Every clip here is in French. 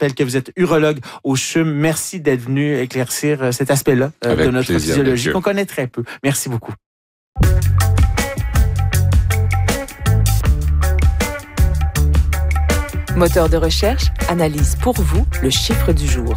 rappelle que vous êtes urologue au CHUM. Merci d'être venu éclaircir cet aspect-là de notre physiologie qu'on connaît très peu. Merci beaucoup. Moteur de recherche analyse pour vous le chiffre du jour.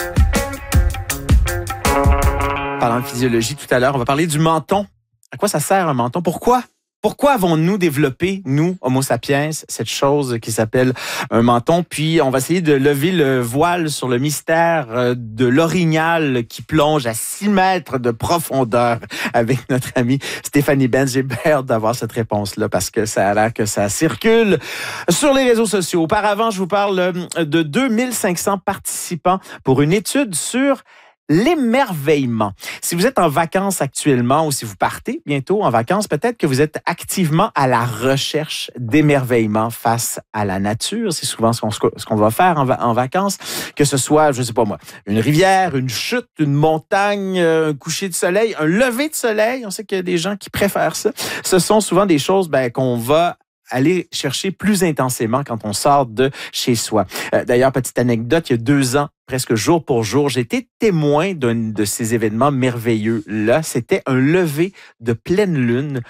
Parlant de physiologie tout à l'heure, on va parler du menton. À quoi ça sert un menton? Pourquoi avons-nous développé, nous, Homo sapiens, cette chose qui s'appelle un menton? Puis, on va essayer de lever le voile sur le mystère de l'orignal qui plonge à 6 mètres de profondeur avec notre amie Stéphanie Benz. J'ai bien hâte d'avoir cette réponse-là parce que ça a l'air que ça circule sur les réseaux sociaux. Auparavant, je vous parle de 2500 participants pour une étude sur l'émerveillement. Si vous êtes en vacances actuellement ou si vous partez bientôt en vacances, peut-être que vous êtes activement à la recherche d'émerveillement face à la nature. C'est souvent ce qu'on va faire en vacances, que ce soit, je sais pas moi, une rivière, une chute, une montagne, un coucher de soleil, un lever de soleil. On sait qu'il y a des gens qui préfèrent ça. Ce sont souvent des choses qu'on va aller chercher plus intensément quand on sort de chez soi. D'ailleurs, petite anecdote, il y a 2 ans, presque jour pour jour, j'ai été témoin d'un de ces événements merveilleux-là. C'était un lever de pleine lune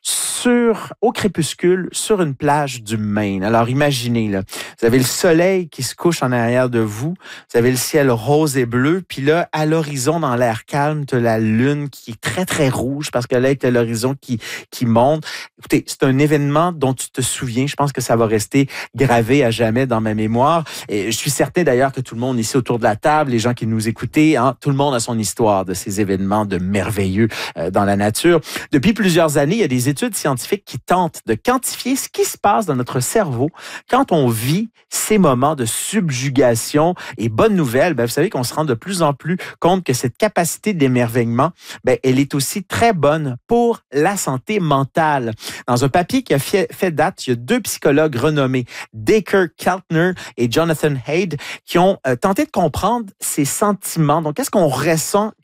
au crépuscule sur une plage du Maine. Alors imaginez, là, vous avez le soleil qui se couche en arrière de vous, vous avez le ciel rose et bleu, puis là, à l'horizon, dans l'air calme, tu as la lune qui est très, très rouge parce que là, tu as l'horizon qui monte. Écoutez, c'est un événement dont tu te souviens. Je pense que ça va rester gravé à jamais dans ma mémoire. Et je suis certain d'ailleurs que tout le monde ici autour de la table, les gens qui nous écoutaient, tout le monde a son histoire de ces événements de merveilleux dans la nature. Depuis plusieurs années, il y a des études scientifiques qui tentent de quantifier ce qui se passe dans notre cerveau quand on vit ces moments de subjugation. Et bonne nouvelle, vous savez qu'on se rend de plus en plus compte que cette capacité d'émerveillement, elle est aussi très bonne pour la santé mentale. Dans un papier qui a fait date, il y a 2 psychologues renommés, Dacre Keltner et Jonathan Haidt, qui ont tenté de comprendre ces sentiments. Donc, qu'est-ce qu'on ressent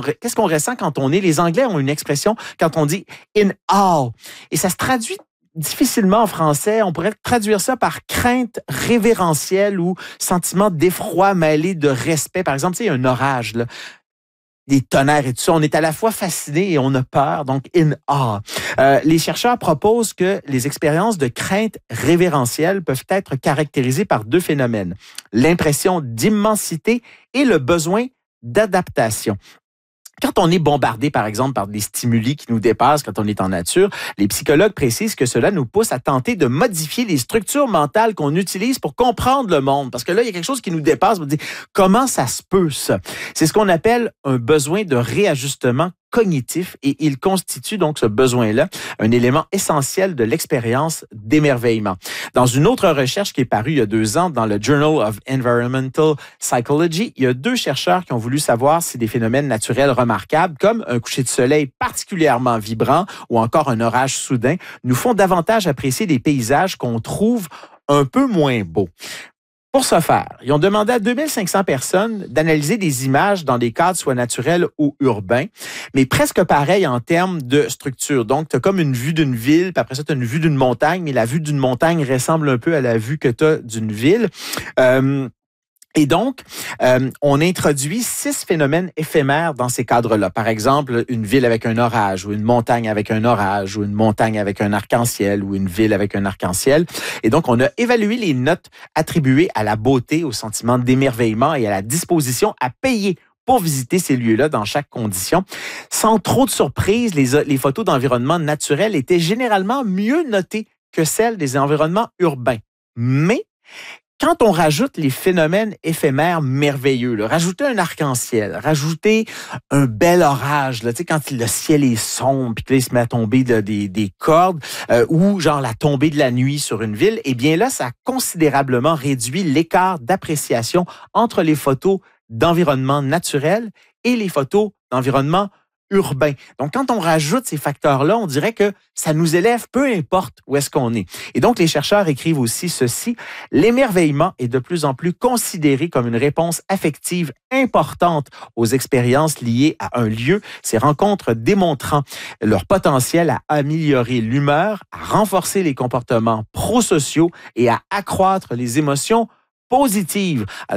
quand on est, les Anglais ont une expression quand on dit in awe. Et ça se traduit difficilement en français. On pourrait traduire ça par crainte révérentielle ou sentiment d'effroi mêlé de respect. Par exemple, il y a un orage, là, des tonnerres et tout ça. On est à la fois fasciné et on a peur, donc in awe. Les chercheurs proposent que les expériences de crainte révérentielle peuvent être caractérisées par 2 phénomènes. L'impression d'immensité et le besoin d'adaptation. Quand on est bombardé, par exemple, par des stimuli qui nous dépassent quand on est en nature, les psychologues précisent que cela nous pousse à tenter de modifier les structures mentales qu'on utilise pour comprendre le monde. Parce que là, il y a quelque chose qui nous dépasse. On dit, comment ça se peut, ça? C'est ce qu'on appelle un besoin de réajustement cognitif et il constitue donc ce besoin-là un élément essentiel de l'expérience d'émerveillement. Dans une autre recherche qui est parue il y a 2 ans dans le Journal of Environmental Psychology, il y a 2 chercheurs qui ont voulu savoir si des phénomènes naturels remarquables comme un coucher de soleil particulièrement vibrant ou encore un orage soudain nous font davantage apprécier des paysages qu'on trouve un peu moins beaux. Pour ce faire, ils ont demandé à 2500 personnes d'analyser des images dans des cadres soit naturels ou urbains, mais presque pareil en termes de structure. Donc, tu as comme une vue d'une ville, puis après ça, tu as une vue d'une montagne, mais la vue d'une montagne ressemble un peu à la vue que tu as d'une ville. Et donc, on introduit 6 phénomènes éphémères dans ces cadres-là. Par exemple, une ville avec un orage, ou une montagne avec un orage, ou une montagne avec un arc-en-ciel, ou une ville avec un arc-en-ciel. Et donc, on a évalué les notes attribuées à la beauté, au sentiment d'émerveillement et à la disposition à payer pour visiter ces lieux-là dans chaque condition. Sans trop de surprise, les photos d'environnement naturel étaient généralement mieux notées que celles des environnements urbains. Mais quand on rajoute les phénomènes éphémères merveilleux, là, rajouter un arc-en-ciel, rajouter un bel orage, là, quand le ciel est sombre puis que là, il se met à tomber des cordes, ou genre la tombée de la nuit sur une ville, eh bien là, ça a considérablement réduit l'écart d'appréciation entre les photos d'environnement naturel et les photos d'environnement urbain. Donc, quand on rajoute ces facteurs-là, on dirait que ça nous élève, peu importe où est-ce qu'on est. Et donc, les chercheurs écrivent aussi ceci: l'émerveillement est de plus en plus considéré comme une réponse affective importante aux expériences liées à un lieu, ces rencontres démontrant leur potentiel à améliorer l'humeur, à renforcer les comportements prosociaux et à accroître les émotions positives.